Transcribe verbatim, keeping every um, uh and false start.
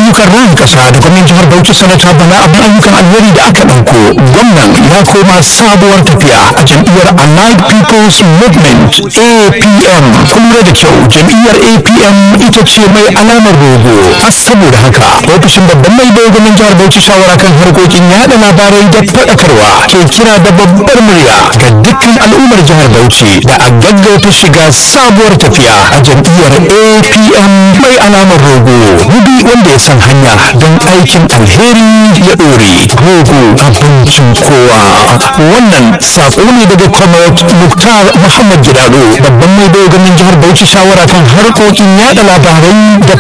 ayyukan ran kasa da gwamnan jihar Bauchi sanata Bala abin ayyukan alheri da aka ɗauko gwamnan ya koma sabuwar tafiya a jam'iyyar Allied People's Movement A P M. Kuma da kyau jam'iyyar A P M ita ce mai alamar rogo. A saboda haka ofishin babban mai bai gwamnan jihar Bauchi shawara kan harkokin yada labarai da faɗakarwa ke kira da babbar murya ga dukkan al'ummar jihar Bauchi da a gaggauta shiga sabuwar tafiya a jam'iyyar A P M mai alamar rogo. Gudu wanda ya san hanya don aikin alheri ya ɗore. Rogo abincin kowa. Wannan sako ne daga Comrade Muktar Muhammad Gidado babban mai bai gwamnan jihar Bauchi shawara kan harkokin yada labarai da